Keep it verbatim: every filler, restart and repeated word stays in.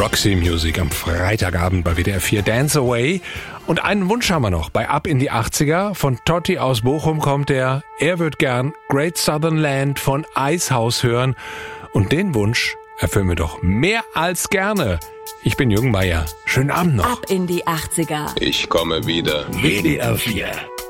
Roxy Music am Freitagabend bei W D R vier Dance Away. Und einen Wunsch haben wir noch. Bei Ab in die achtziger von Totti aus Bochum kommt der, er wird gern Great Southern Land von Icehouse hören. Und den Wunsch erfüllen wir doch mehr als gerne. Ich bin Jürgen Meier. Schönen Abend noch. Ab in die achtziger. Ich komme wieder. W D R vier.